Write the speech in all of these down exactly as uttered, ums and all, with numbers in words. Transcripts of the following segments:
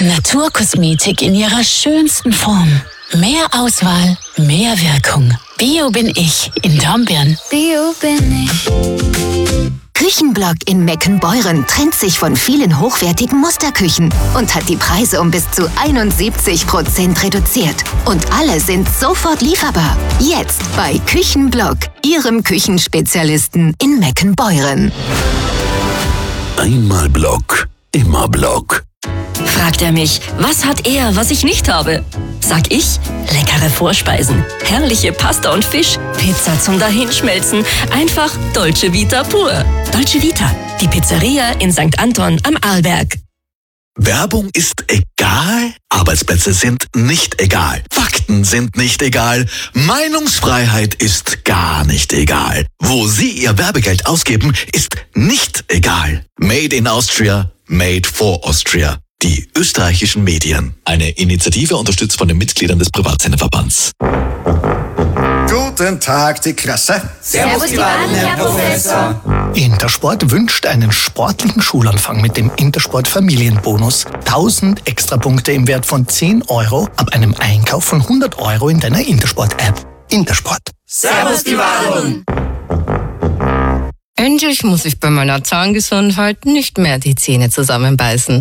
Naturkosmetik in ihrer schönsten Form. Mehr Auswahl, mehr Wirkung. Bio bin ich in Dornbirn. Bio bin ich. Küchenblock in Meckenbeuren trennt sich von vielen hochwertigen Musterküchen und hat die Preise um bis zu einundsiebzig Prozent reduziert. Und alle sind sofort lieferbar. Jetzt bei Küchenblock, Ihrem Küchenspezialisten in Meckenbeuren. Einmal Block, immer Block. Fragt er mich, was hat er, was ich nicht habe? Sag ich, leckere Vorspeisen, herrliche Pasta und Fisch, Pizza zum Dahinschmelzen, einfach Dolce Vita pur. Dolce Vita, die Pizzeria in Sankt Anton am Arlberg. Werbung ist egal, Arbeitsplätze sind nicht egal, Fakten sind nicht egal, Meinungsfreiheit ist gar nicht egal. Wo Sie Ihr Werbegeld ausgeben, ist nicht egal. Made in Austria, made for Austria. Die österreichischen Medien. Eine Initiative unterstützt von den Mitgliedern des Privatsenderverbands. Guten Tag, die Klasse. Servus, die Wahlen, Herr Professor. Intersport wünscht einen sportlichen Schulanfang mit dem Intersport Familienbonus. tausend Extrapunkte im Wert von zehn Euro ab einem Einkauf von hundert Euro in deiner Intersport-App. Intersport. Servus, die Wahlen. Endlich muss ich bei meiner Zahngesundheit nicht mehr die Zähne zusammenbeißen.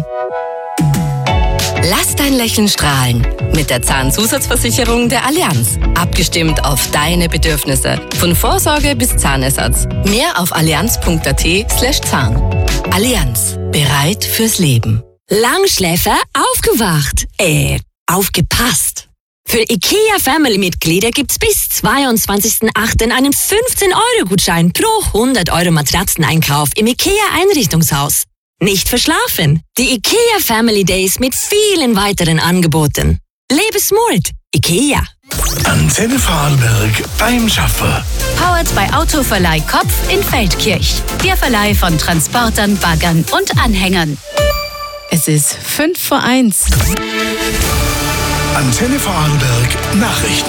Lass dein Lächeln strahlen mit der Zahnzusatzversicherung der Allianz. Abgestimmt auf deine Bedürfnisse. Von Vorsorge bis Zahnersatz. Mehr auf allianz.at slash Zahn. Allianz. Bereit fürs Leben. Langschläfer aufgewacht. Äh, aufgepasst. Für IKEA Family-Mitglieder gibt's bis zweiundzwanzigsten achten einen fünfzehn Euro Gutschein pro hundert Euro Matratzeneinkauf im IKEA Einrichtungshaus. Nicht verschlafen. Die IKEA Family Days mit vielen weiteren Angeboten. Lebe smart. IKEA. Antenne Vorarlberg beim Schaffer. Powered bei Autoverleih Kopf in Feldkirch. Der Verleih von Transportern, Baggern und Anhängern. Es ist fünf vor eins. Antenne Vorarlberg Nachrichten.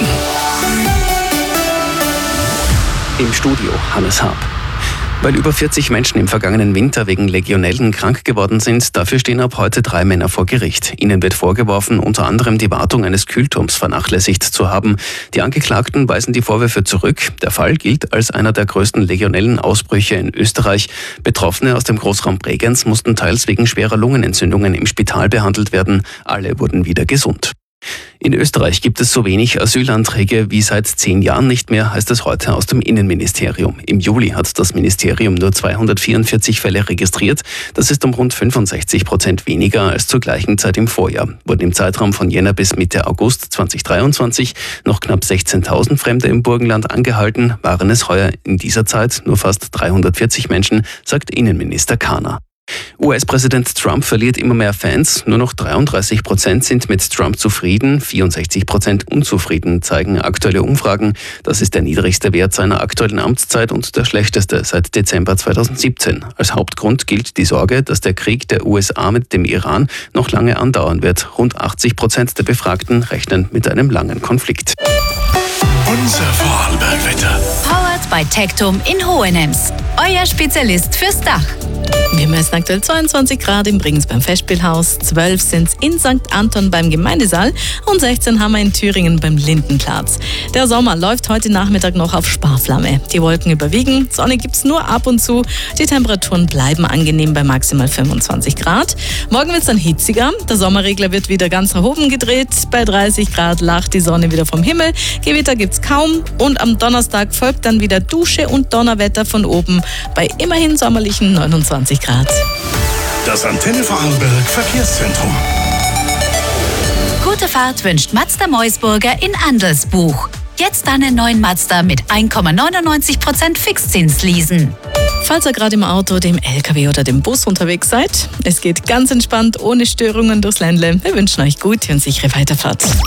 Im Studio Hannes Haab. Weil über vierzig Menschen im vergangenen Winter wegen Legionellen krank geworden sind, dafür stehen ab heute drei Männer vor Gericht. Ihnen wird vorgeworfen, unter anderem die Wartung eines Kühlturms vernachlässigt zu haben. Die Angeklagten weisen die Vorwürfe zurück. Der Fall gilt als einer der größten Legionellenausbrüche in Österreich. Betroffene aus dem Großraum Bregenz mussten teils wegen schwerer Lungenentzündungen im Spital behandelt werden. Alle wurden wieder gesund. In Österreich gibt es so wenig Asylanträge wie seit zehn Jahren nicht mehr, heißt es heute aus dem Innenministerium. Im Juli hat das Ministerium nur zweihundertvierundvierzig Fälle registriert. Das ist um rund fünfundsechzig Prozent weniger als zur gleichen Zeit im Vorjahr. Wurden im Zeitraum von Jänner bis Mitte August zweitausenddreiundzwanzig noch knapp sechzehntausend Fremde im Burgenland angehalten, waren es heuer in dieser Zeit nur fast dreihundertvierzig Menschen, sagt Innenminister Kahner. U S-Präsident Trump verliert immer mehr Fans. Nur noch dreiunddreißig Prozent sind mit Trump zufrieden, vierundsechzig Prozent unzufrieden, zeigen aktuelle Umfragen. Das ist der niedrigste Wert seiner aktuellen Amtszeit und der schlechteste seit Dezember zweitausendsiebzehn. Als Hauptgrund gilt die Sorge, dass der Krieg der U S A mit dem Iran noch lange andauern wird. Rund achtzig Prozent der Befragten rechnen mit einem langen Konflikt. Unser Vorarlberg-Wetter. Powered bei Tectum in Hohenems. Euer Spezialist fürs Dach. Wir messen aktuell zweiundzwanzig Grad in Bregenz beim Festspielhaus, zwölf sind es in Sankt Anton beim Gemeindesaal und sechzehn haben wir in Thüringen beim Lindenplatz. Der Sommer läuft heute Nachmittag noch auf Sparflamme. Die Wolken überwiegen, Sonne gibt's nur ab und zu. Die Temperaturen bleiben angenehm bei maximal fünfundzwanzig Grad. Morgen wird's dann hitziger. Der Sommerregler wird wieder ganz nach oben gedreht. Bei dreißig Grad lacht die Sonne wieder vom Himmel. Gewitter gibt's kaum und am Donnerstag folgt dann wieder Dusche und Donnerwetter von oben bei immerhin sommerlichen neunundzwanzig Grad. Das Antenne Vorarlberg Verkehrszentrum. Gute Fahrt wünscht Mazda Meusburger in Andelsbuch. Jetzt einen neuen Mazda mit eins Komma neunundneunzig Prozent Fixzins leasen. Falls ihr gerade im Auto, dem L K W oder dem Bus unterwegs seid, es geht ganz entspannt, ohne Störungen durchs Ländle. Wir wünschen euch gute und sichere Weiterfahrt.